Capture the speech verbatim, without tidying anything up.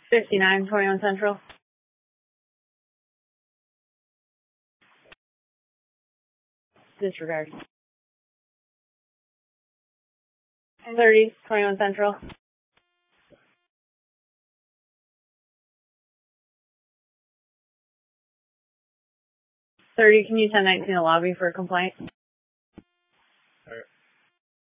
fifty-nine, twenty-one Central. Disregard. thirty, twenty-one Central. thirty, can you ten nineteen the lobby for a complaint?